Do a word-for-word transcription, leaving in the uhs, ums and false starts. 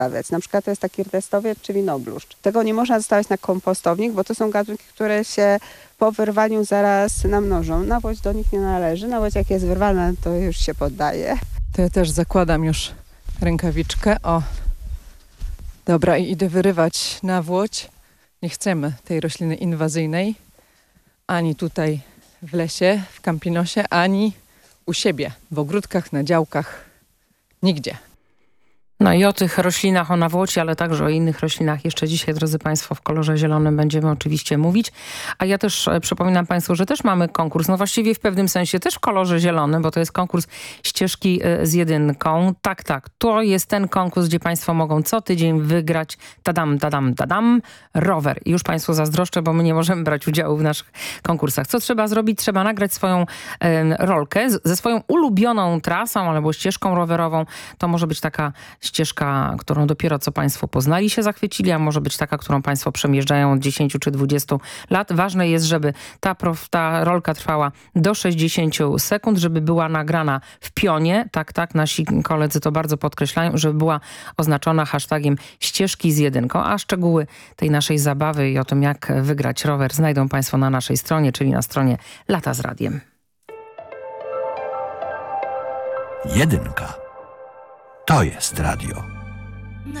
Na przykład to jest taki rtestowiec czy winobluszcz. Tego nie można zostawiać na kompostownik, bo to są gatunki, które się po wyrwaniu zaraz namnożą. Nawłoć do nich nie należy. Nawłoć jak jest wyrwana, to już się poddaje. To ja też zakładam już rękawiczkę. O, dobra, i idę wyrywać nawłoć. Nie chcemy tej rośliny inwazyjnej. Ani tutaj w lesie, w Campinosie, ani u siebie, w ogródkach, na działkach. Nigdzie. No i o tych roślinach, o nawłoci, ale także o innych roślinach jeszcze dzisiaj, drodzy Państwo, w kolorze zielonym będziemy oczywiście mówić. A ja też e, przypominam Państwu, że też mamy konkurs, no właściwie w pewnym sensie też w kolorze zielonym, bo to jest konkurs ścieżki e, z jedynką. Tak, tak, to jest ten konkurs, gdzie Państwo mogą co tydzień wygrać, tadam, tadam, tadam, rower. I już Państwu zazdroszczę, bo my nie możemy brać udziału w naszych konkursach. Co trzeba zrobić? Trzeba nagrać swoją e, rolkę z, ze swoją ulubioną trasą albo ścieżką rowerową. To może być taka ścieżka, którą dopiero co Państwo poznali, się zachwycili, a może być taka, którą Państwo przemierzczają od dziesięciu czy dwudziestu lat. Ważne jest, żeby ta, ta rolka trwała do sześćdziesięciu sekund, żeby była nagrana w pionie. Tak, tak, nasi koledzy to bardzo podkreślają, żeby była oznaczona hashtagiem ścieżki z jedynką, a szczegóły tej naszej zabawy i o tym, jak wygrać rower, znajdą Państwo na naszej stronie, czyli na stronie Lata z Radiem. Jedynka. To jest radio.